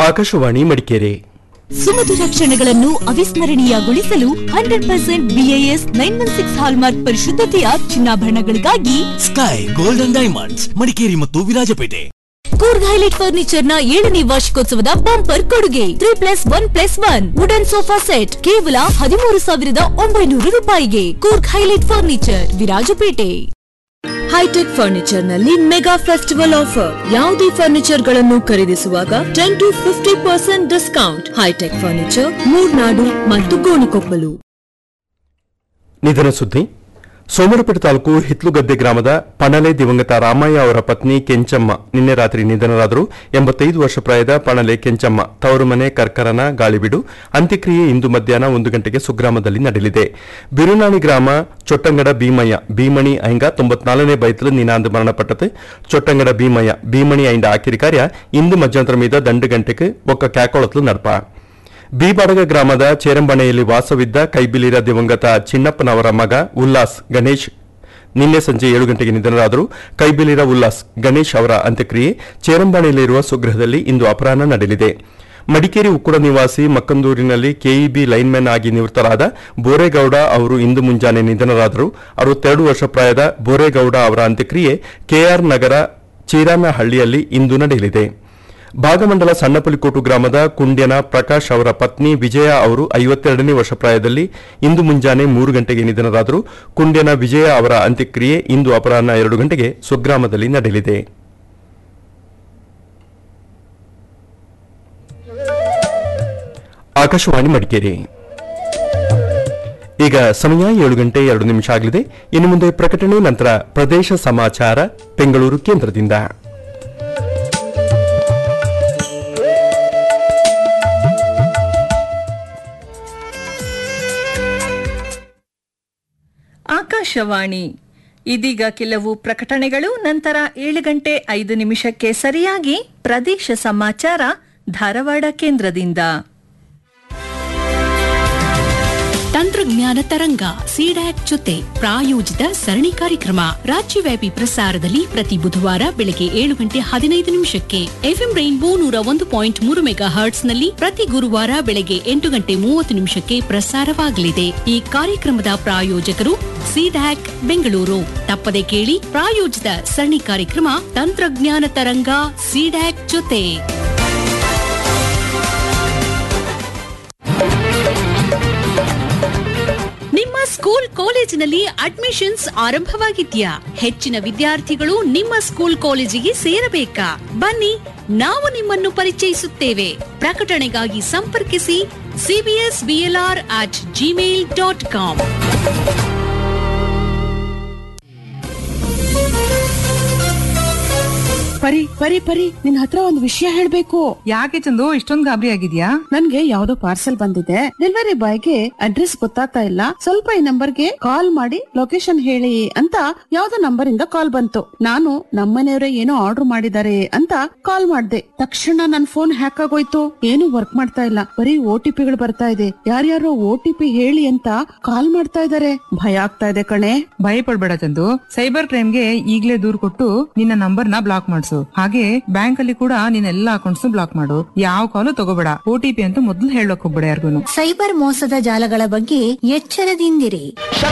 ಆಕಾಶವಾಣಿ ಮಡಿಕೇರಿ. ಸುಮಧುರ ಕ್ಷಣಗಳನ್ನು ಅವಿಸ್ಮರಣೀಯಗೊಳಿಸಲು 100% BIS 916 hallmark ಪರಿಶುದ್ಧತೆಯ ಚಿನ್ನಾಭರಣಗಳಿಗಾಗಿ sky golden diamonds Madikeri ಮತ್ತು ವಿರಾಜಪೇಟೆ. ಕೂರ್ಗ್ ಹೈಲೈಟ್ ಫರ್ನಿಚರ್ ನ 7ನೇ ವಾರ್ಷಿಕೋತ್ಸವದ ಬಂಪರ್ ಕೊಡುಗೆ 3+1+1 ವುಡನ್ ಸೋಫಾ ಸೆಟ್ ಕೇವಲ 13,900 ರೂಪಾಯಿಗೆ. Coorg highlight furniture, Virajpet. High tech furniture ನಲ್ಲಿ ಮೆಗಾ ಫೆಸ್ಟಿವಲ್ ಆಫರ್. ಯಾವುದೇ ಫರ್ನಿಚರ್ ಗಳನ್ನು ಖರೀದಿಸುವಾಗ 10 to 50% discount. High tech furniture, Murnad ಮತ್ತು ಗೋಣಿಕೊಪ್ಪಲು. ನಿಧನ ಸುದ್ದಿ. ಸೋಮರಪೇಟೆ ತಾಲೂಕು ಹಿತ್ಲುಗದ್ದೆ ಗ್ರಾಮದ ಪಣಲೆ ದಿವಂಗತ ರಾಮಯ್ಯ ಅವರ ಪತ್ನಿ ಕೆಂಚಮ್ಮ ನಿನ್ನೆ ರಾತ್ರಿ ನಿಧನರಾದರು. 85 ವರ್ಷ ಪ್ರಾಯದ ಪಣಲೆ ಕೆಂಚಮ್ಮ ತವರು ಮನೆ ಕರ್ಕರನ ಗಾಳಿಬೀಡು. ಅಂತ್ಯಕ್ರಿಯೆ ಇಂದು ಮಧ್ಯಾಹ್ನ 1 ಗಂಟೆಗೆ ಸುಗ್ರಾಮದಲ್ಲಿ ನಡೆಯಲಿದೆ. ಬಿರುನಾಣಿ ಗ್ರಾಮ ಚೊಟ್ಟಂಗಡ ಭೀಮಯ್ಯ ಭೀಮಣಿ ಐಂಗ 94ನೇ ಬೈತಲು ನಿನಾಂದು ಮರಣಪಟ್ಟது. ಚೊಟ್ಟಂಗಡ ಭೀಮಯ್ಯ ಭೀಮಣಿ ಐಂಡ ಆಕಿರಿ ಕಾರ್ಯ ಇಂದು ಮಧ್ಯಾಹ್ನ ಮೀದ 2 ಗಂಟೆಗೆ ಒಕ್ಕ ಕ್ಯಾಕೊಳತ್ಲು ನಡಪ. ಬೀಬಾಡಗ ಗ್ರಾಮದ ಚೇರಂಬಣೆಯಲ್ಲಿ ವಾಸವಿದ್ದ ಕೈಬಿಲಿರ ದಿವಂಗತ ಚಿನ್ನಪ್ಪನವರ ಮಗ ಉಲ್ಲಾಸ್ ಗಣೇಶ್ ನಿನ್ನೆ ಸಂಜೆ 7 ಗಂಟೆಗೆ ನಿಧನರಾದರು. ಕೈಬಿಲಿರ ಉಲ್ಲಾಸ್ ಗಣೇಶ್ ಅವರ ಅಂತ್ಯಕ್ರಿಯೆ ಚೇರಂಬಣೆಯಲ್ಲಿರುವ ಸ್ವಗೃಹದಲ್ಲಿ ಇಂದು ಅಪರಾಹ್ನ ನಡೆಯಲಿದೆ. ಮಡಿಕೇರಿ ಉಕ್ಕುಡ ನಿವಾಸಿ ಮಕ್ಕಂದೂರಿನಲ್ಲಿ ಕೆಇಬಿ ಲೈನ್ಮನ್ ಆಗಿ ನಿವೃತ್ತರಾದ ಬೋರೇಗೌಡ ಅವರು ಇಂದು ಮುಂಜಾನೆ ನಿಧನರಾದರು. 62 ವರ್ಷ ಪ್ರಾಯದ ಬೋರೇಗೌಡ ಅವರ ಅಂತ್ಯಕ್ರಿಯೆ ಕೆಆರ್ ನಗರ ಚೀರಾನಹಳ್ಳಿಯಲ್ಲಿ ಇಂದು ನಡೆಯಲಿದೆ. ಭಾಗಮಂಡಲ ಸಣ್ಣಪುಲಿಕೋಟು ಗ್ರಾಮದ ಕುಂಡ್ಯನ ಪ್ರಕಾಶ್ ಅವರ ಪತ್ನಿ ವಿಜಯ ಅವರು 52ನೇ ವರ್ಷ ಪ್ರಾಯದಲ್ಲಿ ಇಂದು ಮುಂಜಾನೆ 3 ಗಂಟೆಗೆ ನಿಧನರಾದರು. ಕುಂಡ್ಯನ ವಿಜಯ ಅವರ ಅಂತ್ಯಕ್ರಿಯೆ ಇಂದು ಅಪರಾಹ್ನ 2 ಗಂಟೆಗೆ ಸ್ವಗ್ರಾಮದಲ್ಲಿ ನಡೆಯಲಿದೆ. ಆಕಾಶವಾಣಿ ಮಡಿಕೇರಿ. ಈಗ ಸಮಯ 7 ಗಂಟೆ 2 ನಿಮಿಷ ಆಗಲಿದೆ. ಇನ್ನು ಮುಂದೆ ಪ್ರಕಟಣೆ, ನಂತರ ಪ್ರದೇಶ ಸಮಾಚಾರ ಬೆಂಗಳೂರು ಕೇಂದ್ರದಿಂದ. ಆಕಾಶವಾಣಿ. ಇದೀಗ ಕೆಲವು ಪ್ರಕಟಣೆಗಳು, ನಂತರ 7 ಗಂಟೆ 5 ನಿಮಿಷಕ್ಕೆ ಸರಿಯಾಗಿ ಪ್ರದೇಶ ಸಮಾಚಾರ ಧಾರವಾಡ ಕೇಂದ್ರದಿಂದ. ತಂತ್ರಜ್ಞಾನ ತರಂಗ ಸಿಡ್ಯಾಕ್ ಜೊತೆ ಪ್ರಾಯೋಜಿತ ಸರಣಿ ಕಾರ್ಯಕ್ರಮ ರಾಜ್ಯವ್ಯಾಪಿ ಪ್ರಸಾರದಲ್ಲಿ ಪ್ರತಿ ಬುಧವಾರ ಬೆಳಗ್ಗೆ 7 ಗಂಟೆ 15 ನಿಮಿಷಕ್ಕೆ ಎಫ್ಎಂ ರೈನ್ಬೋ 101.3 ಮೆಗಾಹರ್ಟ್ಸ್ ನಲ್ಲಿ ಪ್ರತಿ ಗುರುವಾರ ಬೆಳಗ್ಗೆ 8 ಗಂಟೆ 30 ನಿಮಿಷಕ್ಕೆ ಪ್ರಸಾರವಾಗಲಿದೆ. ಈ ಕಾರ್ಯಕ್ರಮದ ಪ್ರಾಯೋಜಕರು ಸಿಡ್ಯಾಕ್ ಬೆಂಗಳೂರು. ತಪ್ಪದೆ ಕೇಳಿ ಪ್ರಾಯೋಜಿತ ಸರಣಿ ಕಾರ್ಯಕ್ರಮ ತಂತ್ರಜ್ಞಾನ ತರಂಗ ಸಿಡ್ಯಾಕ್ ಜೊತೆ. ನಿಮ್ಮ ಸ್ಕೂಲ್ ಕಾಲೇಜಿನಲ್ಲಿ ಅಡ್ಮಿಷನ್ಸ್ ಆರಂಭವಾಗಿದ್ಯಾ? ಹೆಚ್ಚಿನ ವಿದ್ಯಾರ್ಥಿಗಳು ನಿಮ್ಮ ಸ್ಕೂಲ್ ಕಾಲೇಜಿಗೆ ಸೇರಬೇಕಾ? ಬನ್ನಿ, ನಾವು ನಿಮ್ಮನ್ನು ಪರಿಚಯಿಸುತ್ತೇವೆ. ಪ್ರಕಟಣೆಗಾಗಿ ಸಂಪರ್ಕಿಸಿ cbsblr@gmail.com. ಪರಿ ಪರಿ ಪರಿ ನಿನ್ ಹತ್ರ ಒಂದು ವಿಷಯ ಹೇಳ್ಬೇಕು. ಯಾಕೆ ಚಂದು ಇಷ್ಟೊಂದು ಗಾಬರಿ ಆಗಿದ್ಯಾ? ನನ್ಗೆ ಯಾವ್ದೋ ಪಾರ್ಸೆಲ್ ಬಂದಿದೆ. ಡೆಲಿವರಿ ಬಾಯ್ಗೆ ಅಡ್ರೆಸ್ ಗೊತ್ತಾಗ್ತಾ ಇಲ್ಲ. ಸ್ವಲ್ಪ ಈ ನಂಬರ್ಗೆ ಕಾಲ್ ಮಾಡಿ ಲೊಕೇಶನ್ ಹೇಳಿ ಅಂತ ಯಾವ್ದೋ ನಂಬರ್ ಇಂದ ಕಾಲ್ ಬಂತು. ನಾನು ನಮ್ಮನೆಯವರೇ ಏನೋ ಆರ್ಡರ್ ಮಾಡಿದ್ದಾರೆ ಅಂತ ಕಾಲ್ ಮಾಡ್ದೆ. ತಕ್ಷಣ ನನ್ ಫೋನ್ ಹ್ಯಾಕ್ ಆಗೋಯ್ತು. ಏನು ವರ್ಕ್ ಮಾಡ್ತಾ ಇಲ್ಲ. ಬರೀ OTPಗಳು ಬರ್ತಾ ಇದೆ. ಯಾರ್ಯಾರೋ OTP ಹೇಳಿ ಅಂತ ಕಾಲ್ ಮಾಡ್ತಾ ಇದಾರೆ. ಭಯ ಆಗ್ತಾ ಇದೆ ಕಣೆ. ಭಯ ಪಡ್ಬೇಡ ಚಂದು. ಸೈಬರ್ ಕ್ರೈಮ್ಗೆ ಈಗ್ಲೇ ದೂರ್ ಕೊಟ್ಟು ನಿನ್ನ ನಂಬರ್ ನ ಬ್ಲಾಕ್ ಮಾಡಿಸು. ಹಾಗೆ ಬ್ಯಾಂಕ್ ಅಲ್ಲಿ ಕೂಡ ನಿನ್ನ ಎಲ್ಲಾ ಅಕೌಂಟ್ಸ್ ಬ್ಲಾಕ್ ಮಾಡು. ಯಾವ ಕಾಲು ತಗೋಬೇಡ. OTP ಅಂತ ಮೊದಲು ಹೇಳಕ್ ಹೋಗ್ಬೇಡ ಯಾರಿಗೂ. ಸೈಬರ್ ಮೋಸದ ಜಾಲಗಳ ಬಗ್ಗೆ ಎಚ್ಚರದಿಂದಿರಿ.